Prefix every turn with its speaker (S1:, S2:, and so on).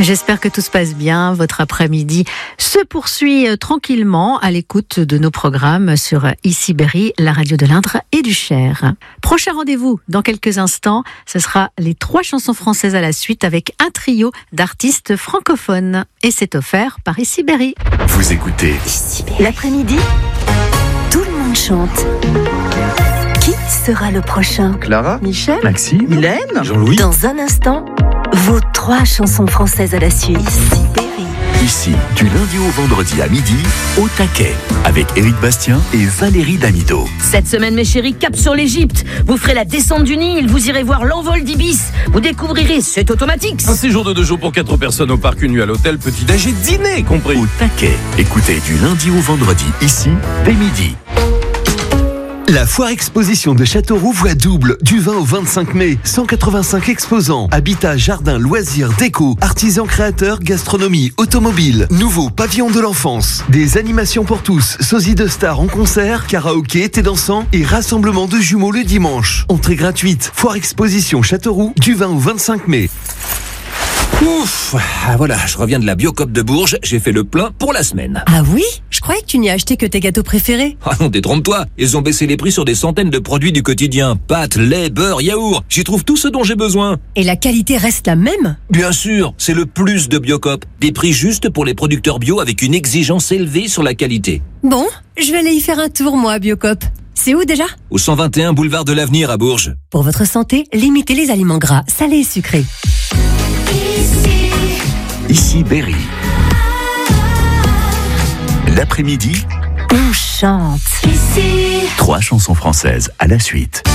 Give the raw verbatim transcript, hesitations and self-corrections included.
S1: J'espère que tout se passe bien. Votre après-midi se poursuit tranquillement à l'écoute de nos programmes sur Ici Berry, la radio de l'Indre et du Cher. Prochain rendez-vous dans quelques instants, ce sera les trois chansons françaises à la suite avec un trio d'artistes francophones. Et c'est offert par Ici Berry.
S2: Vous écoutez
S3: Ici Berry. L'après-midi, tout le monde chante. Qui sera le prochain?
S4: Clara,
S3: Michel,
S4: Maxime,
S3: Mylène,
S4: Jean-Louis.
S3: Dans un instant, vos trois chansons françaises à la suite. Ici Berry.
S2: Ici, du lundi au vendredi à midi, au taquet, avec Éric Bastien et Valérie Damido.
S5: Cette semaine, mes chéris, cap sur l'Égypte. Vous ferez la descente du Nil, vous irez voir l'envol d'Ibis. Vous découvrirez, c'est automatique.
S6: Un séjour de deux jours pour quatre personnes au parc, une nuit à l'hôtel, petit déj et dîner compris.
S2: Au taquet, écoutez du lundi au vendredi, ici, dès midi.
S7: La foire exposition de Châteauroux voit double du vingt au vingt-cinq mai. cent quatre-vingt-cinq exposants. Habitat, jardin, loisirs, déco, artisans créateurs, gastronomie, automobile. Nouveau pavillon de l'enfance. Des animations pour tous. Sosie de stars en concert, karaoké, thé dansant et rassemblement de jumeaux le dimanche. Entrée gratuite. Foire exposition Châteauroux du vingt au vingt-cinq mai.
S8: Ouf, ah voilà, je reviens de la Biocop de Bourges, j'ai fait le plein pour la semaine.
S9: Ah oui? Je croyais que tu n'y as acheté que tes gâteaux préférés.
S8: Ah non, détrompe-toi, ils ont baissé les prix sur des centaines de produits du quotidien. Pâtes, lait, beurre, yaourt, j'y trouve tout ce dont j'ai besoin.
S9: Et la qualité reste la même?
S8: Bien sûr, c'est le plus de Biocop. Des prix justes pour les producteurs bio avec une exigence élevée sur la qualité.
S9: Bon, je vais aller y faire un tour moi à Biocop. C'est où déjà?
S8: Au cent vingt et un boulevard de l'Avenir à Bourges.
S9: Pour votre santé, limitez les aliments gras, salés et sucrés.
S2: Ici Berry. L'après-midi,
S3: On chante. Ici.
S2: trois chansons françaises à la suite.